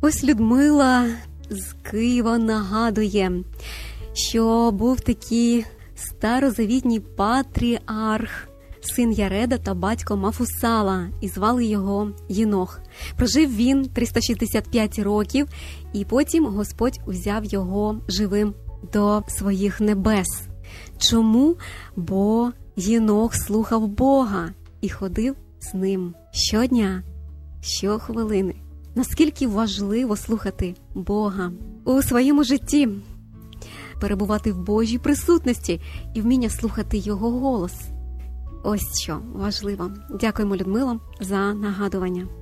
Ось Людмила з Києва нагадує, що був такий старозавітній патріарх, син Яреда та батько Мафусала, і звали його Єнох. Прожив він 365 років, і потім Господь узяв його живим до своїх небес. Чому? Бо Єнох слухав Бога і ходив з ним щодня, щохвилини. Наскільки важливо слухати Бога у своєму житті, перебувати в Божій присутності і вміння слухати Його голос. Ось що важливо. Дякуємо, Людмило, за нагадування.